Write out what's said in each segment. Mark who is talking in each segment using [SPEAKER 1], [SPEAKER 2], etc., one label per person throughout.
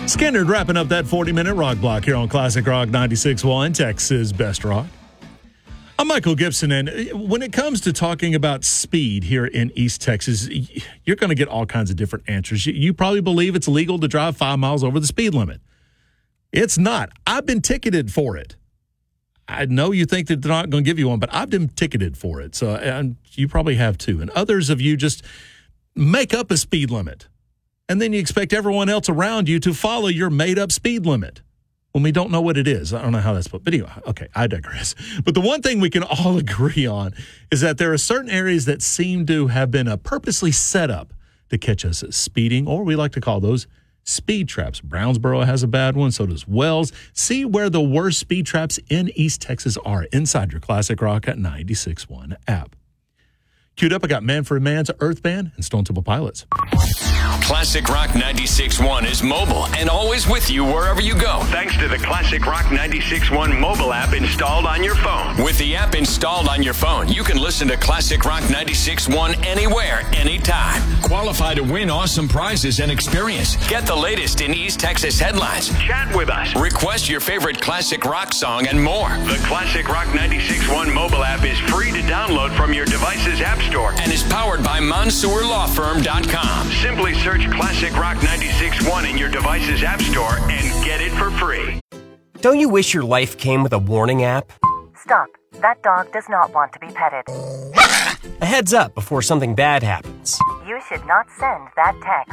[SPEAKER 1] Skynyrd wrapping up that 40-minute rock block here on Classic Rock 96.1, Texas Best Rock. I'm Michael Gibson, and when it comes to talking about speed here in East Texas, you're going to get all kinds of different answers. You probably believe it's legal to drive 5 miles over the speed limit. It's not. I've been ticketed for it. I know you think that they're not going to give you one, but I've been ticketed for it. So and you probably have too. And others of you just make up a speed limit. And then you expect everyone else around you to follow your made-up speed limit when we don't know what it is. I don't know how that's put. But anyway, okay, I digress. But the one thing we can all agree on is that there are certain areas that seem to have been purposely set up to catch us speeding, or we like to call those speed traps. Brownsboro has a bad one, so does Wells. See where the worst speed traps in East Texas are inside your Classic Rock at 96.1 app. Queued up, I got Manfred Mann's Earth Band and Stone Temple Pilots.
[SPEAKER 2] Classic Rock 96.1 is mobile and always with you wherever you go.
[SPEAKER 3] Thanks to the Classic Rock 96.1 mobile app installed on your phone.
[SPEAKER 2] With the app installed on your phone, you can listen to Classic Rock 96.1 anywhere, anytime. Qualify to win awesome prizes and experience. Get the latest in East Texas headlines.
[SPEAKER 3] Chat with us.
[SPEAKER 2] Request your favorite classic rock song and more.
[SPEAKER 3] The Classic Rock 96.1 mobile app is free to download from your device's app store
[SPEAKER 2] and is powered by MonsourLawFirm.com.
[SPEAKER 3] Simply search Classic Rock 96.1 in your device's app store and get it for free.
[SPEAKER 4] Don't you wish your life came with a warning app?
[SPEAKER 5] Stop. That dog does not want to be petted.
[SPEAKER 4] A heads up before something bad happens.
[SPEAKER 5] You should not send that text.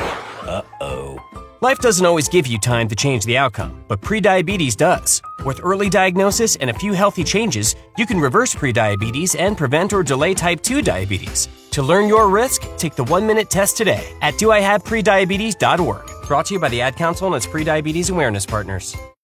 [SPEAKER 4] Uh-oh. Life doesn't always give you time to change the outcome, but prediabetes does. With early diagnosis and a few healthy changes, you can reverse prediabetes and prevent or delay type 2 diabetes. To learn your risk, take the 1-minute test today at doihaveprediabetes.org. Brought to you by the Ad Council and its prediabetes awareness partners.